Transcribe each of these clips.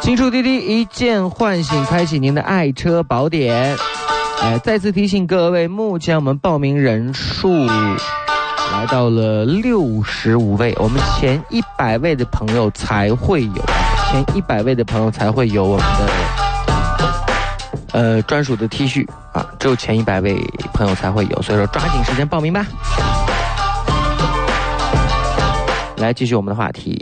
新出滴滴一键唤醒，开启您的爱车宝典。再次提醒各位，目前我们报名人数来到了65位，我们前100位的朋友才会有，我们的专属的 T 恤啊，只有前100位朋友才会有，所以说抓紧时间报名吧。来继续我们的话题。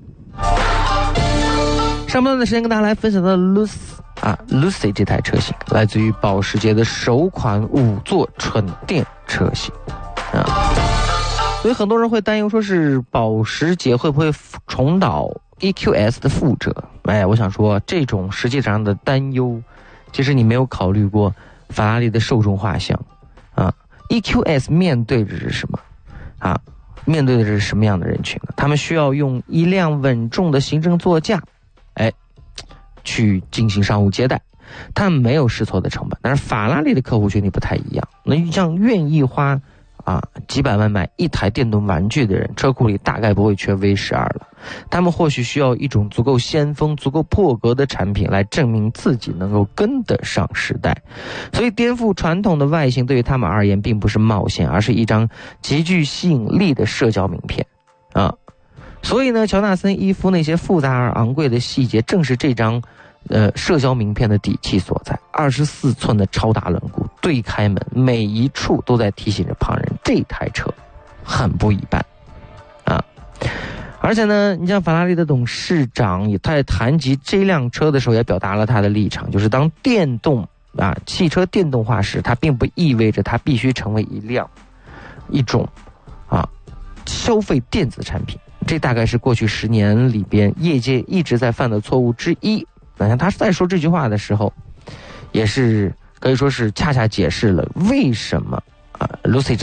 上半段的时间跟大家来分享到Lucy 这台车型，来自于保时捷的首款5座纯电车型所以很多人会担忧说是保时捷会不会重蹈 EQS 的覆辙。我想说这种实际上的担忧，其实你没有考虑过法拉利的受众画像EQS 面对的是什么面对的是什么样的人群呢？他们需要用一辆稳重的行政座驾去进行商务接待，他们没有试错的成本。但是法拉利的客户群体不太一样，那像愿意花几百万买一台电动玩具的人，车库里大概不会缺 V12 了。他们或许需要一种足够先锋、足够破格的产品来证明自己能够跟得上时代。所以颠覆传统的外形对于他们而言并不是冒险，而是一张极具吸引力的社交名片所以呢，乔纳森衣服那些复杂而昂贵的细节，正是这张社交名片的底气所在。24寸的超大轮毂，对开门，每一处都在提醒着旁人，这台车很不一般而且呢，你像法拉利的董事长他在谈及这辆车的时候，也表达了他的立场，就是当汽车电动化时，它并不意味着它必须成为一种消费电子产品。这大概是过去10年里边业界一直在犯的错误之一。那他在说这句话的时候，也是可以说是恰恰解释了为什么Lucy